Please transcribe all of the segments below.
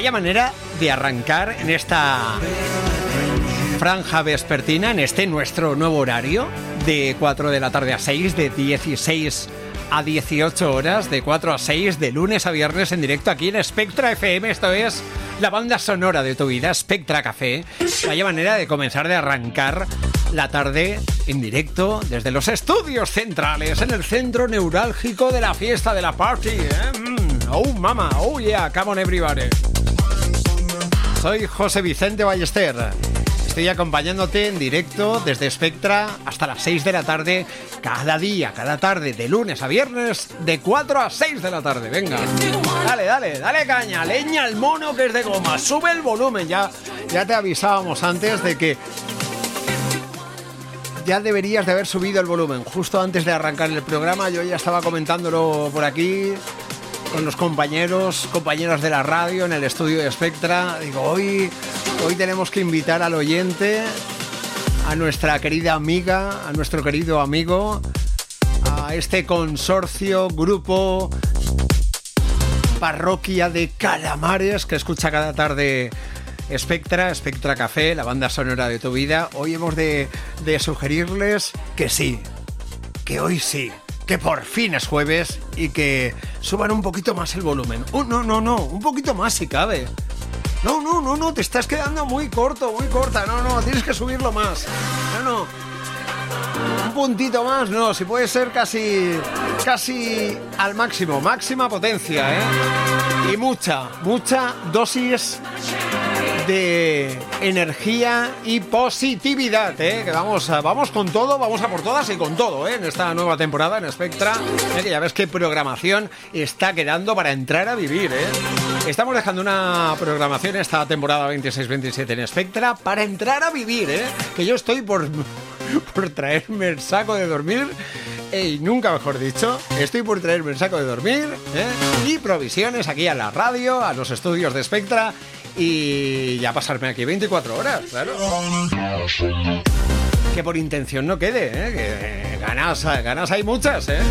Vaya manera de arrancar en esta franja vespertina, en este nuestro nuevo horario, de 4 de la tarde a 6, de 16 a 18 horas, de 4 a 6, de lunes a viernes en directo aquí en Spectra FM. Esto es la banda sonora de tu vida, Spectra Café. Vaya manera de comenzar, de arrancar la tarde en directo desde los estudios centrales, en el centro neurálgico de la fiesta, de la party, ¿eh? Oh mama, oh yeah, come on everybody. Soy José Vicente Ballester. Estoy acompañándote en directo desde Spectra hasta las 6 de la tarde, cada día, cada tarde, de lunes a viernes, de 4 a 6 de la tarde. Venga, dale caña, leña al mono que es de goma, sube el volumen. Ya te avisábamos antes de que ya deberías de haber subido el volumen. Justo antes de arrancar el programa yo ya estaba comentándolo por aquí con los compañeras de la radio en el estudio de Spectra. Digo, hoy tenemos que invitar al oyente, a nuestra querida amiga, a nuestro querido amigo, a este consorcio, grupo, parroquia de calamares que escucha cada tarde Spectra Café, la banda sonora de tu vida. Hoy hemos de sugerirles que sí, que hoy sí, que por fin es jueves y que suban un poquito más el volumen. No, un poquito más si cabe. No, te estás quedando muy corta. No, tienes que subirlo más. No. Un puntito más, no, si puede ser casi al máximo, máxima potencia, ¿eh? Y mucha dosis de energía y positividad, ¿eh? Que vamos con todo, vamos a por todas y con todo, ¿eh? En esta nueva temporada en Spectra, que ya ves qué programación está quedando para entrar a vivir, ¿eh? Estamos dejando una programación esta temporada 26-27 en Spectra para entrar a vivir, ¿eh? Que yo estoy por traerme el saco de dormir. Y nunca mejor dicho, estoy por traerme el saco de dormir, ¿eh? Y provisiones aquí a la radio, a los estudios de Spectra, y ya pasarme aquí 24 horas, claro. Que por intención no quede, ¿eh? Que ganas hay muchas, ¿eh?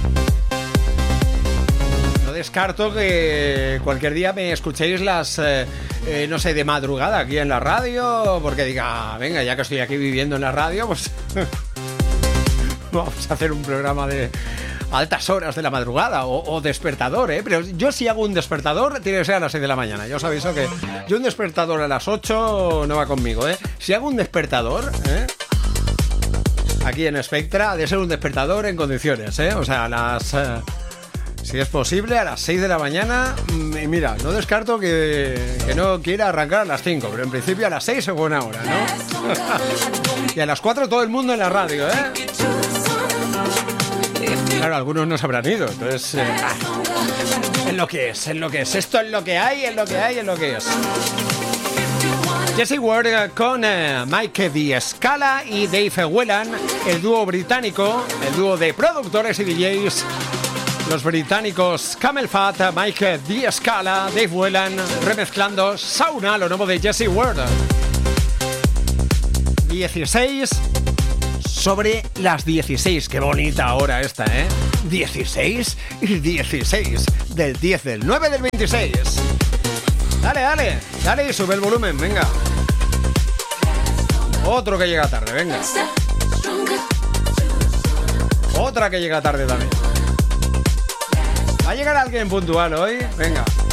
No descarto que cualquier día me escuchéis las, no sé, de madrugada aquí en la radio, porque diga, venga, ya que estoy aquí viviendo en la radio, pues vamos a hacer un programa de altas horas de la madrugada o despertador, ¿eh? Pero yo si hago un despertador tiene que ser a las 6 de la mañana. Yo os aviso que yo un despertador a las 8 no va conmigo, ¿eh? Si hago un despertador, ¿eh? Aquí en Spectra, ha de ser un despertador en condiciones, ¿eh? O sea, a las... si es posible, a las 6 de la mañana. Y mira, no descarto que no quiera arrancar a las 5, pero en principio a las 6 es buena hora, ¿no? Y a las 4 todo el mundo en la radio, ¿eh? Claro, algunos no se habrán ido, entonces... es lo que es. Esto es lo que hay, es lo que es. Jesse Ward con Mike D'Escala y Dave Whelan, el dúo británico, el dúo de productores y DJs. Los británicos Camel Fat, Mike D'Escala, Dave Whelan, remezclando Sauna, lo nuevo de Jesse Ward. 16 sobre las 16. Qué bonita hora esta, ¿eh? 16 y 16 del 10 del 9 del 26. Dale y sube el volumen, venga. Otro que llega tarde, venga. Otra que llega tarde también. ¿Va a llegar alguien puntual hoy? Venga.